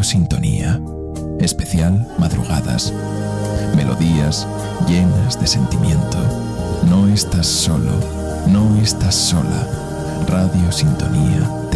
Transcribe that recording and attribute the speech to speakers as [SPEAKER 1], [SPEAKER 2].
[SPEAKER 1] Sintonía. Especial madrugadas. Melodías llenas de sentimiento. No estás solo, no estás sola. Radio Sintonía te